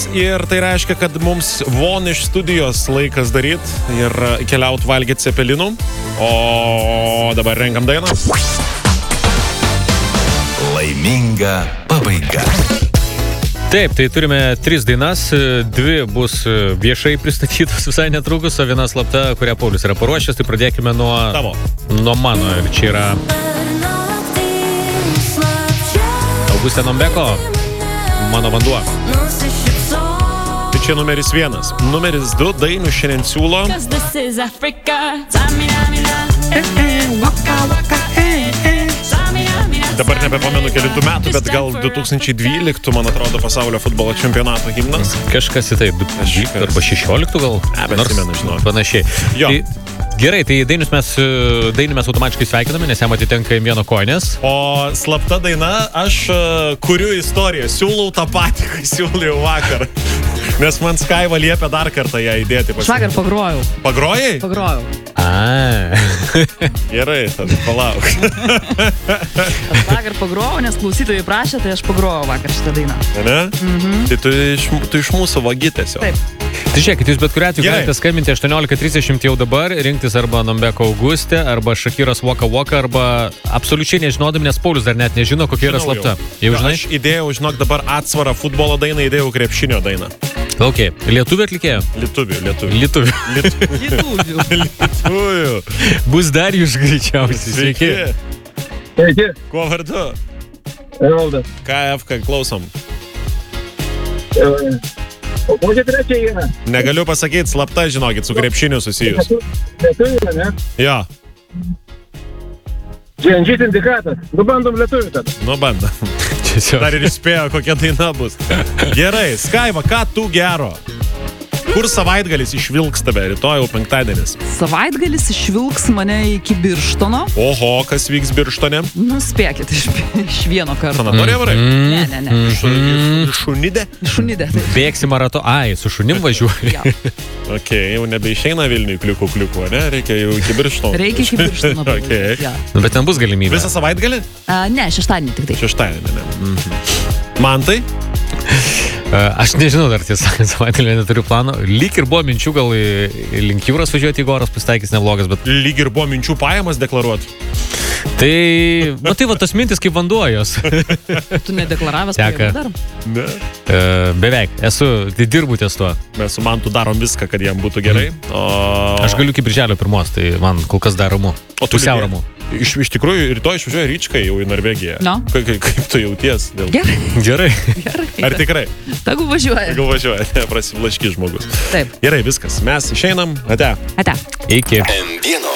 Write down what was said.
Ir tai reiškia, kad mums von iš studijos laikas daryti ir keliauti valgyti cepelinų. O dabar renkam dainą. Laiminga pabaiga. Taip, tai turime 3 dainas, 2 bus viešai pristatytos visai netrukus, o viena slapta, kurią Paulius yra paruošęs, tai pradėkime nuo mano. Ir čia yra Augustė Nombeko, Mano vanduo. Tai čia numeris 1. Numeris 2 dainių šiandien siūlo. Dabar nebepamenu kelintų metų, bet gal 2012, man atrodo, pasaulio futbolo čempionato himnas. Kažkas į tai, arba 16 gal? Nežinau. Panašiai. Jo. Gerai, tai dainių mes automatiškai sveikiname, nes jam atitenka vieno koinės. O slapta daina, aš kuriu istoriją, siūlau tą patį, kai siūliau vakar. Nes man Skaiva liepia dar kartą ją įdėti. Aš vakar pagrojau. Pagrojai? Pagrojau. Gerai, tada palauk. Aš vakar pagrojau, nes klausytojai prašė, tai aš pagrojau vakar šitą dainą. Ne? Tai tu iš mūsų vagytės jau. Taip. Tai žiūrėkit, jūs bet kuriuo atveju galite skambinti 18:30 jau dabar, rinktis arba Nombeko Augustė, arba Shakiros Waka Waka, arba absoliučiai nežinodami, nes Paulius dar net nežino, kokia yra slapta. Jau žinai? Aš įdėjau, žinok, dabar atsvarą futbolo dainą, įdėjau krepšinio dainą. Ok, lietuvių atlikėjo? Lietuvių. Bus Darijus greičiausiai. Sveiki. Sveiki. Kuo vardu? Evaldas. KFK, klausom. O kokia trečia yra? Negaliu pasakyti, slapta, žinokit, su krepšiniu susijus. Lietuvių, ne? Jo. GNG sindikatas. Bandom lietuvių tada. Bandom. Dar ir įspėjo, kokia daina bus. Gerai, Skaiva, ką tu gero? Kur savaitgalis išvilks tave? Rytoj jau penktadienis. Savaitgalis išvilks mane iki Birštono. Oho, kas vyks Birštone? Spėkit, iš vieno karto. Sanatorija varai? Ne. Šunidė? Šunidė. Bėgsi marato. Su šunim važiuoji. Ok, jau nebeišeina Vilniui kliukų, ne? Reikia jau iki Birštono. Reikia iki Birštono. Okay. Bet ten bus galimybė. Visą savaitgalį? Ne, šeštadienį tik tai. Šeštadienį, ne. Man tai? Aš nežinau, dar tiesą savaitgalį neturiu plano. Lyg ir buvo minčių gal link jūros važiuoti, jeigu oras pasitaikys neblogas, bet... Lyg ir buvo minčių pajamas deklaruoti. Tai va tos mintis kaip vanduo jos. Tu nedeklaravęs pajamų dar? Ne. Beveik, tai dirbu ties tuo. Mes su Mantu darom viską, kad jam būtų gerai. Aš galiu iki birželio 1, tai man kol kas dar ramu. O tu pusiau ramu. Iš tikrųjų, rytoj išvažiuoja Ryčkai jau į Norvegiją. No. Kaip tu jauties? Gerai. Ar tikrai? Tegu važiuoja. Prasiblaški žmogus. Taip. Gerai, viskas. Mes išeinam. Ate. Ate. Iki. M1